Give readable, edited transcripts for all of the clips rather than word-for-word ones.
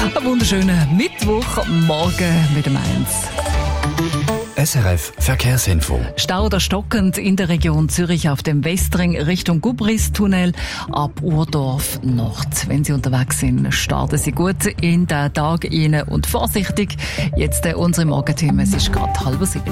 Einen wunderschönen Mittwochmorgen mit dem 1. SRF Verkehrsinfo. Stau oder stockend in der Region Zürich auf dem Westring Richtung Gubristunnel ab Urdorf Nord. Wenn Sie unterwegs sind, starten Sie gut in den Tag rein und vorsichtig. Jetzt unsere Morgenthemen, es ist gerade 6:30.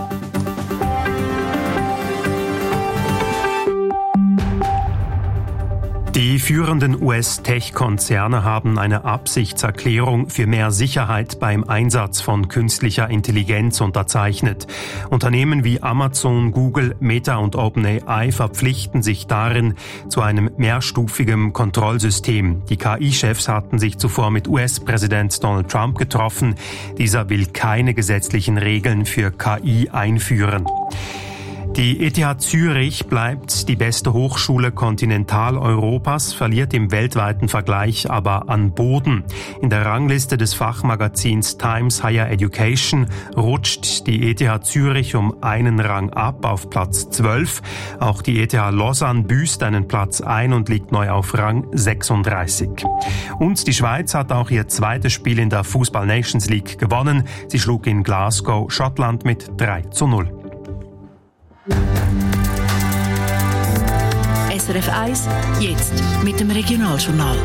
Die führenden US-Tech-Konzerne haben eine Absichtserklärung für mehr Sicherheit beim Einsatz von künstlicher Intelligenz unterzeichnet. Unternehmen wie Amazon, Google, Meta und OpenAI verpflichten sich darin zu einem mehrstufigen Kontrollsystem. Die KI-Chefs hatten sich zuvor mit US-Präsident Donald Trump getroffen. Dieser will keine gesetzlichen Regeln für KI einführen. Die ETH Zürich bleibt die beste Hochschule Kontinentaleuropas, verliert im weltweiten Vergleich aber an Boden. In der Rangliste des Fachmagazins Times Higher Education rutscht die ETH Zürich um einen Rang ab auf Platz 12. Auch die ETH Lausanne büßt einen Platz ein und liegt neu auf Rang 36. Und die Schweiz hat auch ihr zweites Spiel in der Fußball Nations League gewonnen. Sie schlug in Glasgow Schottland mit 3:0. SRF 1, jetzt mit dem Regionaljournal.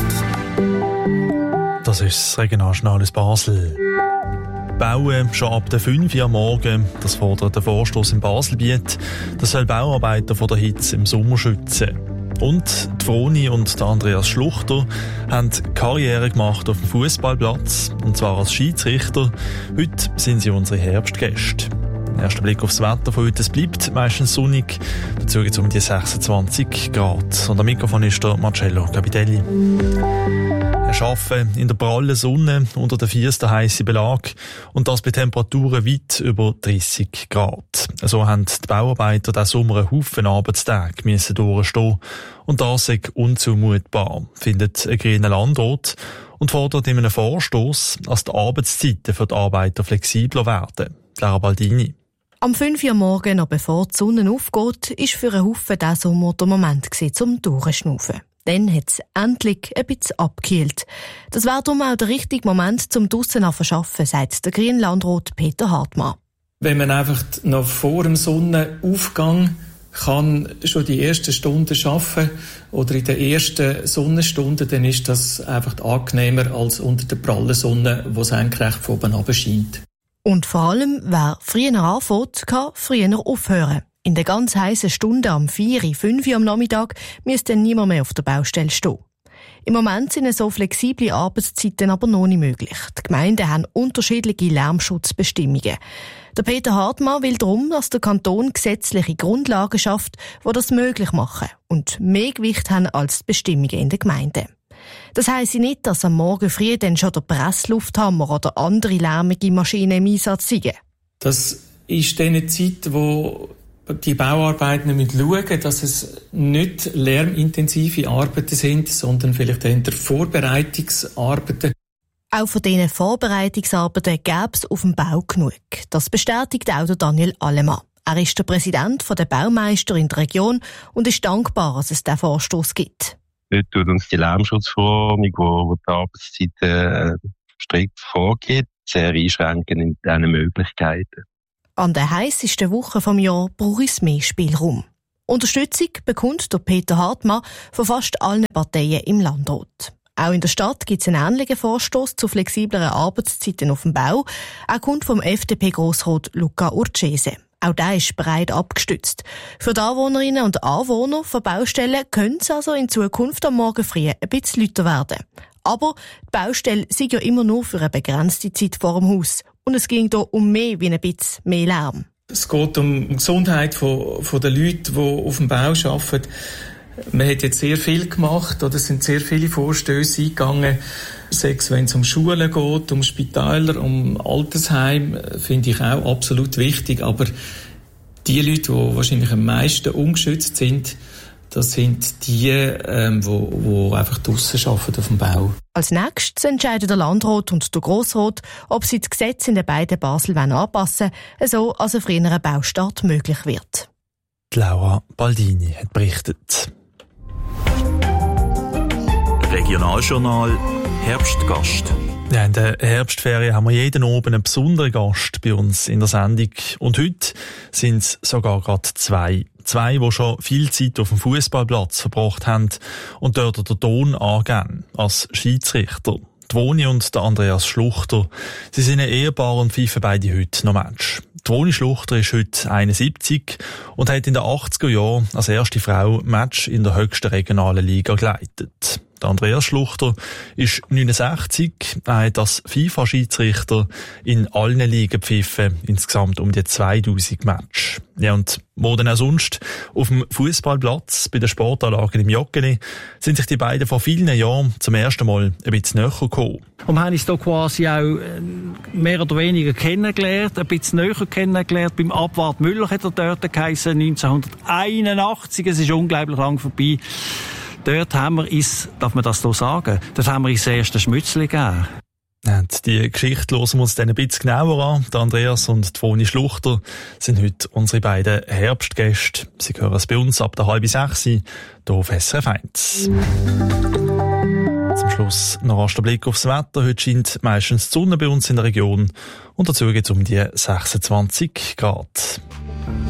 Das ist das Regionaljournal aus Basel. Bauen schon ab der 5 Uhr am Morgen, das fordert der Vorstoss im Baselbiet. Das soll Bauarbeiter vor der Hitze im Sommer schützen. Und die Vroni und der Andreas Schluchter haben Karriere gemacht auf dem Fußballplatz, und zwar als Schiedsrichter. Heute sind sie unsere Herbstgäste. Erster Blick aufs Wetter von heute. Es bleibt meistens sonnig. Dazu geht es um die 26 Grad. Und am Mikrofon ist der Marcello Capitelli. Wir arbeiten in der prallen Sonne unter der fiersten heissen Belag und das bei Temperaturen weit über 30 Grad. So haben die Bauarbeiter diesen Sommer einen Haufen Arbeitstage müssen durchstehen. Und das ist unzumutbar, findet ein grüner Landrat und fordert in einem Vorstoss, dass die Arbeitszeiten für die Arbeiter flexibler werden. Clara Baldini. Am 5 Uhr morgen, noch bevor die Sonne aufgeht, ist für einen Haufen diesen Sommer der Moment zum Durchschnaufen. Dann hat es endlich ein bisschen abgekühlt. Das wäre darum auch der richtige Moment zum draussen arbeiten, sagt der grüne Landrat Peter Hartmann. Wenn man einfach noch vor dem Sonnenaufgang kann schon die ersten Stunden arbeiten oder in den ersten Sonnenstunden, dann ist das einfach angenehmer als unter der prallen Sonne, die senkrecht von oben runter scheint. Und vor allem, wer früher anfängt, kann früher aufhören. In der ganz heissen Stunde am 4, 5 Uhr am Nachmittag müsste dann niemand mehr auf der Baustelle stehen. Im Moment sind so flexible Arbeitszeiten aber noch nicht möglich. Die Gemeinden haben unterschiedliche Lärmschutzbestimmungen. Der Peter Hartmann will darum, dass der Kanton gesetzliche Grundlagen schafft, die das möglich machen und mehr Gewicht haben als die Bestimmungen in den Gemeinden. Das heisst nicht, dass am Morgen früh dann schon der Presslufthammer oder andere lärmige Maschinen im Einsatz sind. Das ist eine Zeit, wo die Bauarbeiter schauen müssen, dass es nicht lärmintensive Arbeiten sind, sondern vielleicht eher Vorbereitungsarbeiten. Auch von diesen Vorbereitungsarbeiten gäbe es auf dem Bau genug. Das bestätigt auch der Daniel Allemann. Er ist der Präsident der Baumeister in der Region und ist dankbar, dass es diesen Vorstoss gibt. Dort tut uns die Lärmschutzverordnung, wo die Arbeitszeiten strikt vorgeht, sehr einschränken in diesen Möglichkeiten. An der heissesten Woche vom Jahr braucht es mehr Spielraum. Unterstützung bekommt der Peter Hartmann von fast allen Parteien im Landrat. Auch in der Stadt gibt es einen ähnlichen Vorstoss zu flexibleren Arbeitszeiten auf dem Bau. Er kommt vom FDP-Grossrat Luca Urcese. Auch der ist breit abgestützt. Für die Anwohnerinnen und Anwohner von Baustellen könnte es also in Zukunft am Morgen früh ein bisschen lauter werden. Aber die Baustelle sei ja immer nur für eine begrenzte Zeit vor dem Haus. Und es ging hier um mehr wie ein bisschen mehr Lärm. Es geht um die Gesundheit von den Leuten, die auf dem Bau arbeiten. Man hat jetzt sehr viel gemacht, oder es sind sehr viele Vorstöße eingegangen. Sei es, wenn es um Schulen geht, um Spitäler, um Altersheim, finde ich auch absolut wichtig. Aber die Leute, die wahrscheinlich am meisten ungeschützt sind, das sind die, die einfach draussen arbeiten auf dem Bau. Als nächstes entscheiden der Landrat und der Grossrat, ob sie das Gesetz in den beiden Basel anpassen wollen, so als ein früherer Baustart möglich wird. Laura Baldini hat berichtet. Regionaljournal Herbstgast. Ja, in der Herbstferien haben wir jeden Abend einen besonderen Gast bei uns in der Sendung. Und heute sind es sogar gerade zwei. Zwei, die schon viel Zeit auf dem Fußballplatz verbracht haben und dort den Ton angeben als Schiedsrichter. Die Voni und der Andreas Schluchter. Sie sind ein Ehepaar und pfeifen beide heute noch Match. Die Voni Schluchter ist heute 71 und hat in den 80er Jahren als erste Frau Match in der höchsten regionalen Liga geleitet. Der Andreas Schluchter ist 69, er hat als FIFA-Schiedsrichter in allen Ligen gepfiffen, insgesamt um die 2000 Match. Ja, und wo denn auch sonst auf dem Fußballplatz bei den Sportanlagen im Joggeli sind sich die beiden vor vielen Jahren zum ersten Mal ein bisschen näher gekommen. Und wir haben uns da quasi auch mehr oder weniger kennengelernt, ein bisschen näher kennengelernt. Beim Abwart Müller hat er dort geheissen, 1981, es ist unglaublich lang vorbei. Dort haben wir uns, darf man das so sagen, dort haben wir uns das erste Schmützli gegeben. Und die Geschichte hören wir uns dann ein bisschen genauer an. Der Andreas und die Voni Schluchter sind heute unsere beiden Herbstgäste. Sie hören es bei uns ab der 5:30 hier auf SRF 1. Zum Schluss noch rasch der Blick aufs Wetter. Heute scheint meistens die Sonne bei uns in der Region und dazu geht es um die 26 Grad.